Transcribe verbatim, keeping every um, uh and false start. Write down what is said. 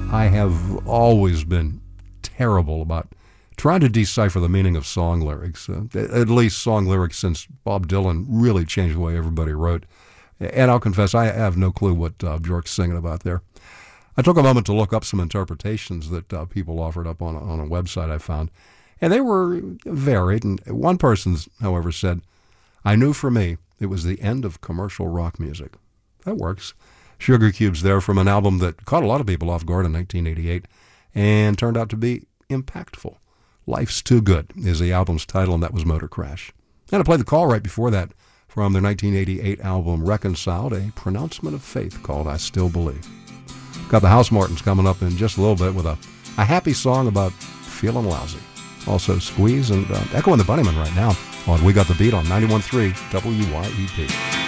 I have always been terrible about trying to decipher the meaning of song lyrics, uh, at least song lyrics since Bob Dylan really changed the way everybody wrote. And I'll confess, I have no clue what uh, Bjork's singing about there. I took a moment to look up some interpretations that uh, people offered up on a, on a website I found, and they were varied. And one person, however, said, "I knew for me it was the end of commercial rock music." That works. Sugar Cubes there from an album that caught a lot of people off guard in nineteen eighty-eight and turned out to be impactful. Life's Too Good is the album's title, and that was Motor Crash. And I played the call right before that from their nineteen eighty-eight album Reconciled, a pronouncement of faith called I Still Believe. Got the House Martins coming up in just a little bit with a, a happy song about feeling lousy. Also Squeeze and uh, Echo and the Bunnymen right now on We Got the Beat on ninety-one point three W Y E P.